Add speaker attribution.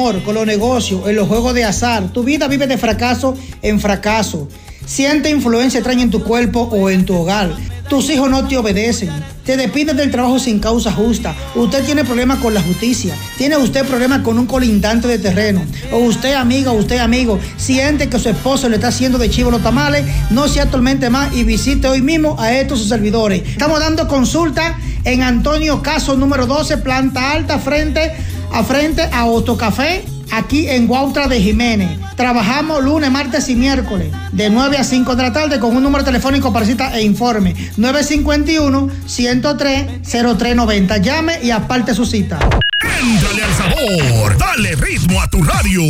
Speaker 1: amor, con los negocios, en los juegos de azar. Tu vida vive de fracaso en fracaso. Siente influencia extraña en tu cuerpo o en tu hogar. Tus hijos no te obedecen. Te despiden del trabajo sin causa justa. Usted tiene problemas con la justicia. Tiene usted problemas con un colindante de terreno. O usted, amiga, o usted, amigo, siente que su esposo le está haciendo de chivo los tamales. No se atormente más y visite hoy mismo a estos sus servidores. Estamos dando consulta en Antonio Caso número 12, planta alta, frente a Autocafé, aquí en Guautra de Jiménez. Trabajamos lunes, martes y miércoles, de 9 a 5 de la tarde, con un número telefónico para cita e informe. 951-103-0390. Llame y aparte su cita.
Speaker 2: Éntrale al sabor, dale ritmo a tu radio.